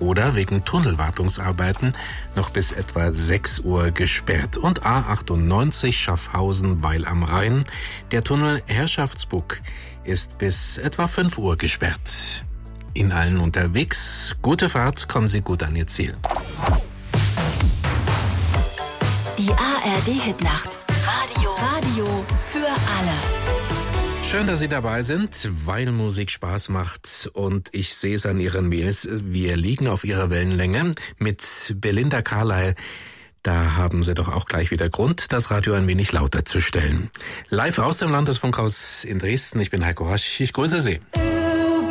oder wegen Tunnelwartungsarbeiten noch bis etwa 6 Uhr gesperrt. Und A98 Schaffhausen-Weil am Rhein, der Tunnel Herrschaftsbuck, ist bis etwa 5 Uhr gesperrt. Ihnen allen unterwegs, gute Fahrt, kommen Sie gut an Ihr Ziel. Die ARD-Hitnacht. Radio für alle. Schön, dass Sie dabei sind, weil Musik Spaß macht und ich sehe es an Ihren Mails. Wir liegen auf Ihrer Wellenlänge mit Belinda Carlyle. Da haben Sie doch auch gleich wieder Grund, das Radio ein wenig lauter zu stellen. Live aus dem Landesfunkhaus in Dresden. Ich bin Heiko Rasch. Ich grüße Sie.